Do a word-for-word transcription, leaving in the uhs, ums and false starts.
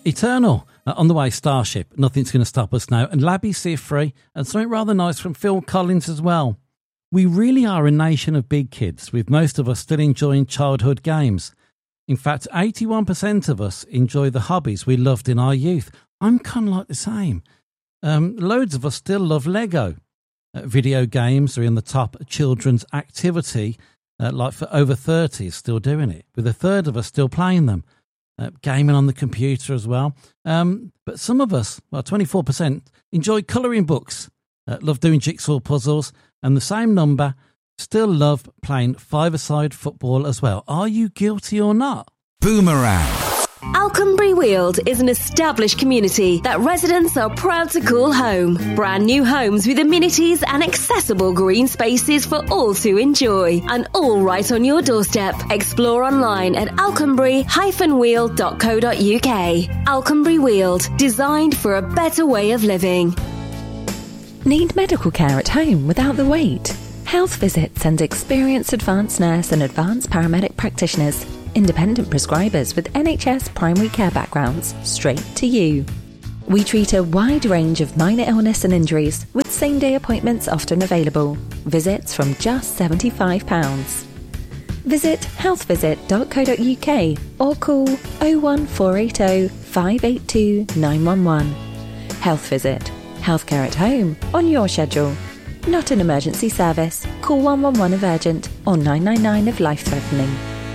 Eternal, uh, on the way, Starship, Nothing's Going to Stop Us Now, and Labby Sifri, and something rather nice from Phil Collins as well. We really are a nation of big kids, with most of us still enjoying childhood games. In fact, eighty-one percent of us enjoy the hobbies we loved in our youth. I'm kind of like the same. Um, loads of us still love Lego. Uh, video games are in the top children's activity, uh, like for over thirty is still doing it, with a third of us still playing them. Uh, gaming on the computer as well. Um, but some of us, well, twenty-four percent, enjoy colouring books, uh, love doing jigsaw puzzles, and the same number still love playing five-a-side football as well. Are you guilty or not? Boomerang. Alconbury Weald is an established community that residents are proud to call home. Brand new homes with amenities and accessible green spaces for all to enjoy. And all right on your doorstep. Explore online at alconbury dash weald dot co dot uk. Alconbury Weald, designed for a better way of living. Need medical care at home without the wait? Health Visit sends experienced advanced nurse and advanced paramedic practitioners, independent prescribers with N H S primary care backgrounds, straight to you. We treat a wide range of minor illness and injuries, with same-day appointments often available. Visits from just seventy-five pounds. Visit health visit dot co dot uk or call oh one four eight oh, five eight two, nine one one. Health Visit. Healthcare at home, on your schedule. Not an emergency service. Call one one one if urgent or nine nine nine if life-threatening.